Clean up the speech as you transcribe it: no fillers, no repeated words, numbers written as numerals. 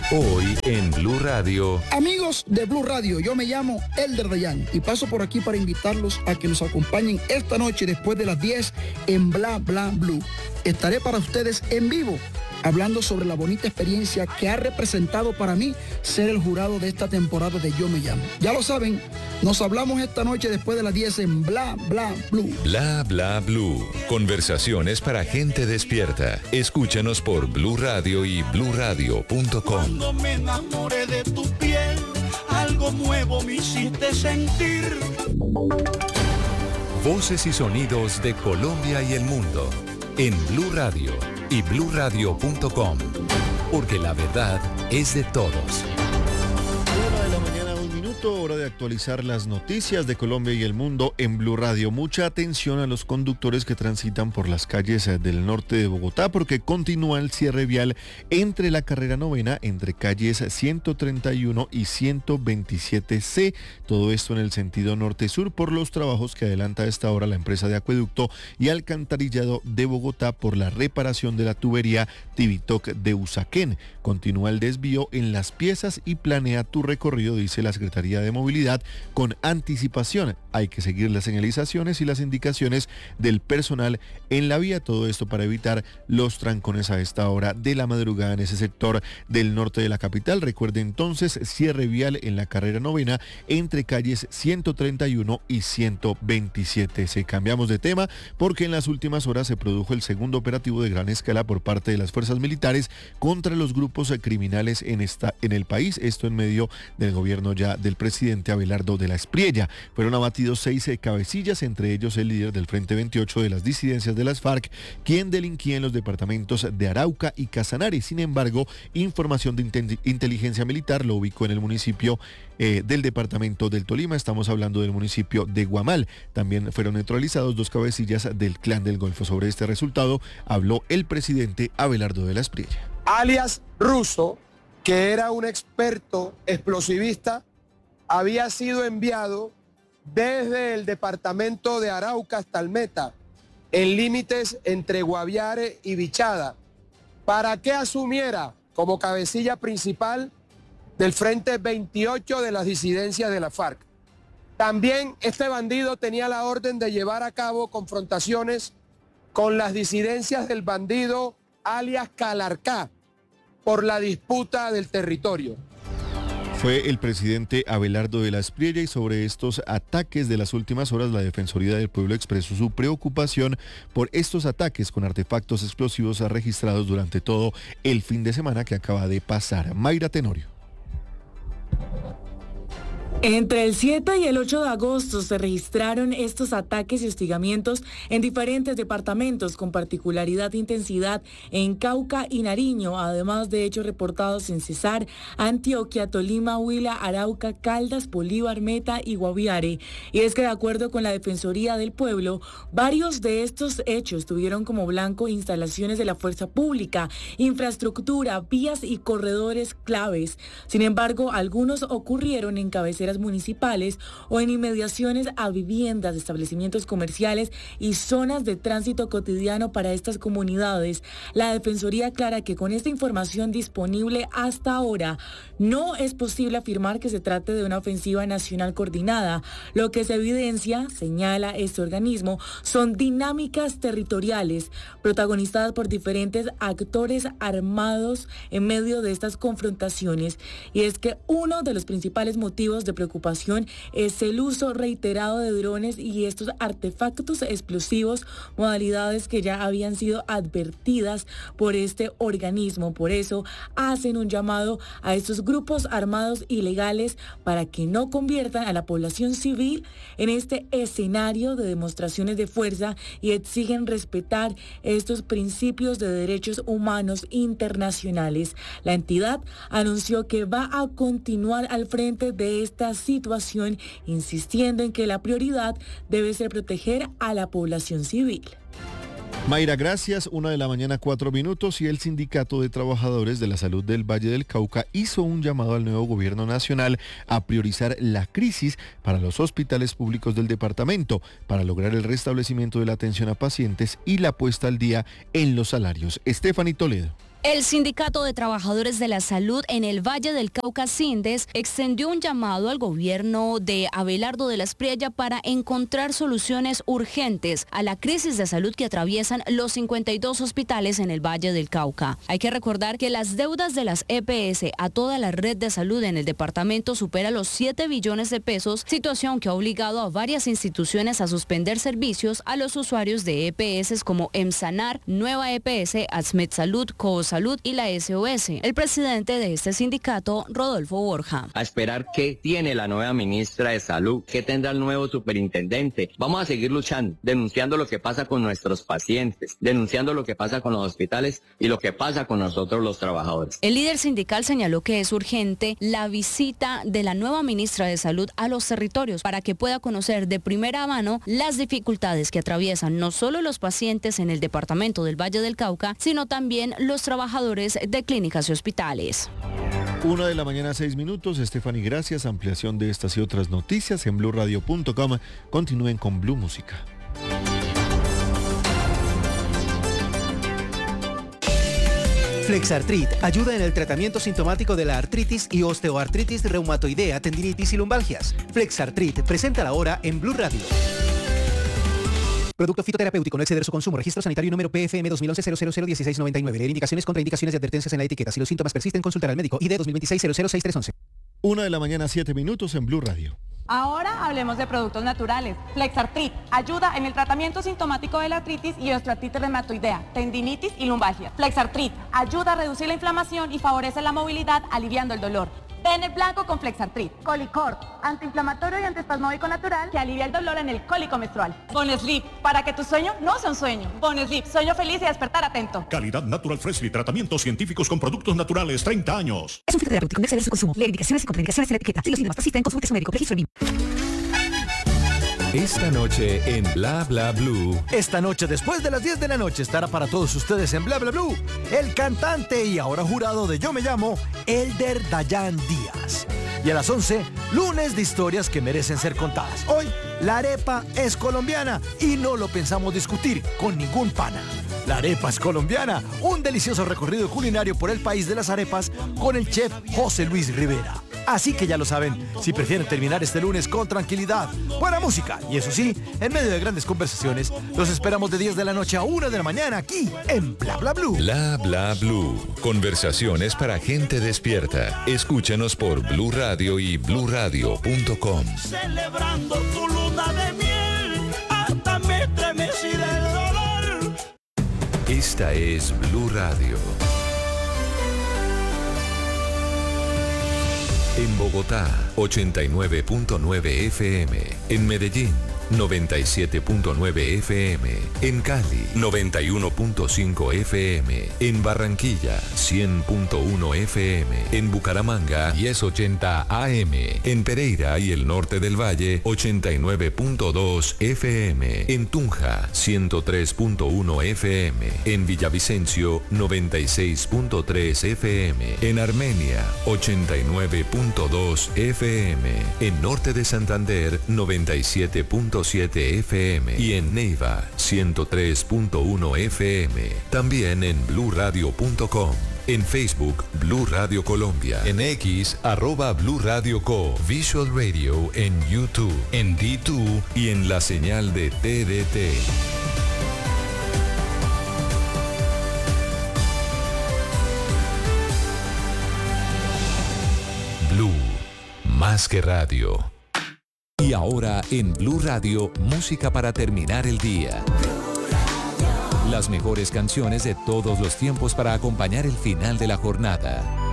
Hoy en Blue Radio. Amigos de Blue Radio, yo me llamo Elder Dayan y paso por aquí para invitarlos a que nos acompañen esta noche después de las 10 en Bla Bla Blue. Estaré para ustedes en vivo, hablando sobre la bonita experiencia que ha representado para mí ser el jurado de esta temporada de Yo Me Llamo. Ya lo saben, nos hablamos esta noche después de las 10 en Bla Bla Blue. Bla Bla Blue. Conversaciones para gente despierta. Escúchanos por Blue Radio y bluradio.com. Cuando me enamoré de tu piel, algo nuevo me hiciste sentir. Voces y sonidos de Colombia y el mundo en Blue Radio y bluradio.com, porque la verdad es de todos. 1:01 hora de actualizar las noticias de Colombia y el mundo en Blue Radio. Mucha atención a los conductores que transitan por las calles del norte de Bogotá, porque continúa el cierre vial entre la carrera novena, entre calles 131 y 127C. Todo esto en el sentido norte-sur por los trabajos que adelanta a esta hora la empresa de acueducto y alcantarillado de Bogotá por la reparación de la tubería Tibitoc de Usaquén. Continúa el desvío en las piezas y planea tu recorrido, dice la Secretaría de Movilidad, con anticipación. Hay que seguir las señalizaciones y las indicaciones del personal en la vía. Todo esto para evitar los trancones a esta hora de la madrugada en ese sector del norte de la capital. Recuerde entonces, cierre vial en la carrera novena entre calles 131 y 127. Cambiamos de tema porque en las últimas horas se produjo el segundo operativo de gran escala por parte de las fuerzas militares contra los grupos criminales en el país. Esto en medio del gobierno ya del presidente Abelardo de la Espriella. Fueron abatidos 6 cabecillas, entre ellos el líder del Frente 28 de las disidencias de las FARC, quien delinquía en los departamentos de Arauca y Casanare. Sin embargo, información de inteligencia militar lo ubicó en el municipio del departamento del Tolima. Estamos hablando del municipio de Guamal. También fueron neutralizados 2 cabecillas del Clan del Golfo. Sobre este resultado habló el presidente Abelardo de la Espriella. Alias Russo, que era un experto explosivista, había sido enviado desde el departamento de Arauca hasta el Meta, en límites entre Guaviare y Bichada, para que asumiera como cabecilla principal del Frente 28 de las disidencias de la FARC. También este bandido tenía la orden de llevar a cabo confrontaciones con las disidencias del bandido alias Calarcá por la disputa del territorio. Fue el presidente Abelardo de la Espriella, y sobre estos ataques de las últimas horas la Defensoría del Pueblo expresó su preocupación por estos ataques con artefactos explosivos registrados durante todo el fin de semana que acaba de pasar. Mayra Tenorio. Entre el 7 y el 8 de agosto se registraron estos ataques y hostigamientos en diferentes departamentos, con particularidad de intensidad en Cauca y Nariño, además de hechos reportados en Cesar, Antioquia, Tolima, Huila, Arauca, Caldas, Bolívar, Meta y Guaviare. Y es que de acuerdo con la Defensoría del Pueblo, varios de estos hechos tuvieron como blanco instalaciones de la fuerza pública, infraestructura, vías y corredores claves. Sin embargo, algunos ocurrieron en cabeceras municipales o en inmediaciones a viviendas, establecimientos comerciales y zonas de tránsito cotidiano para estas comunidades. La Defensoría aclara que con esta información disponible hasta ahora no es posible afirmar que se trate de una ofensiva nacional coordinada. Lo que se evidencia, señala este organismo, son dinámicas territoriales protagonizadas por diferentes actores armados en medio de estas confrontaciones. Y es que uno de los principales motivos de preocupación es el uso reiterado de drones y estos artefactos explosivos, modalidades que ya habían sido advertidas por este organismo. Por eso hacen un llamado a estos grupos armados ilegales para que no conviertan a la población civil en este escenario de demostraciones de fuerza, y exigen respetar estos principios de derechos humanos internacionales. La entidad anunció que va a continuar al frente de esta situación, insistiendo en que la prioridad debe ser proteger a la población civil. Mayra, gracias. 1:04 a.m. y el Sindicato de Trabajadores de la Salud del Valle del Cauca hizo un llamado al nuevo gobierno nacional a priorizar la crisis para los hospitales públicos del departamento para lograr el restablecimiento de la atención a pacientes y la puesta al día en los salarios. Stephanie Toledo. El Sindicato de Trabajadores de la Salud en el Valle del Cauca, Sindes, extendió un llamado al gobierno de Abelardo de la Espriella para encontrar soluciones urgentes a la crisis de salud que atraviesan los 52 hospitales en el Valle del Cauca. Hay que recordar que las deudas de las EPS a toda la red de salud en el departamento supera los 7 billones de pesos, situación que ha obligado a varias instituciones a suspender servicios a los usuarios de EPS como EMSANAR, Nueva EPS, ASMED Salud, COSALUD y la SOS. El presidente de este sindicato, Rodolfo Borja. A esperar qué tiene la nueva ministra de Salud, qué tendrá el nuevo superintendente. Vamos a seguir luchando, denunciando lo que pasa con nuestros pacientes, denunciando lo que pasa con los hospitales y lo que pasa con nosotros los trabajadores. El líder sindical señaló que es urgente la visita de la nueva ministra de Salud a los territorios para que pueda conocer de primera mano las dificultades que atraviesan no solo los pacientes en el departamento del Valle del Cauca, sino también los trabajadores de clínicas y hospitales. 1:06 a.m. Stephanie, gracias. Ampliación de estas y otras noticias en blurradio.com. Continúen con Blue Música. Flexartrit ayuda en el tratamiento sintomático de la artritis y osteoartritis reumatoidea, tendinitis y lumbalgias. Flexartrit, presenta ahora en Blue Radio. Producto fitoterapéutico, no exceder su consumo. Registro sanitario número PFM 2011-001699. Leer indicaciones, contraindicaciones y advertencias en la etiqueta. Si los síntomas persisten, consultar al médico. ID 2026-006311. 1:07 a.m. en Blue Radio. Ahora hablemos de productos naturales. Flexartrit ayuda en el tratamiento sintomático de la artritis y osteoartritis reumatoidea, tendinitis y lumbalgia. Flexartrit ayuda a reducir la inflamación y favorece la movilidad, aliviando el dolor. Ven el blanco con Flexartrit. Colicort, antiinflamatorio y antiespasmódico natural que alivia el dolor en el cólico menstrual. Bonesleep, para que tu sueño no sea un sueño. Bonesleep, sueño feliz y despertar atento. Calidad Natural Freshly, tratamientos científicos con productos naturales, 30 años. Es un fitoterapéutico, no exceder su consumo. Leer indicaciones y contraindicaciones en la etiqueta. Si los síntomas persisten, consulte a su médico. Registro BIM. Esta noche en Bla Bla Blue. Esta noche, después de las 10 de la noche, estará para todos ustedes en Bla Bla Blue el cantante y ahora jurado de Yo Me Llamo, Elder Dayan Díaz. Y a las 11, lunes de historias que merecen ser contadas. Hoy, la arepa es colombiana y no lo pensamos discutir con ningún pana. La arepa es colombiana, un delicioso recorrido culinario por el país de las arepas con el chef José Luis Rivera. Así que ya lo saben, si prefieren terminar este lunes con tranquilidad, buena música y eso sí, en medio de grandes conversaciones, los esperamos de 10 de la noche a 1 de la mañana aquí en Bla Bla Blue. Bla Bla Blue. Conversaciones para gente despierta. Escúchanos por Blue Radio y bluradio.com. Celebrando tu luna de miel, hasta me estremecí del dolor. Esta es Blue Radio. En Bogotá, 89.9 FM. En Medellín, 97.9 FM. En Cali, 91.5 FM. En Barranquilla, 100.1 FM. En Bucaramanga, 1080 AM. En Pereira y el norte del Valle, 89.2 FM. En Tunja, 103.1 FM. En Villavicencio, 96.3 FM. En Armenia, 89.2 FM. En norte de Santander, 97.7 FM y en Neiva 103.1 FM. También en bluradio.com. En Facebook, Blue Radio Colombia. En X, @Blue Radio Co. Visual Radio en YouTube, en D2 y en la señal de TDT. Blue, más que radio. Y ahora en Blue Radio, música para terminar el día. Las mejores canciones de todos los tiempos para acompañar el final de la jornada.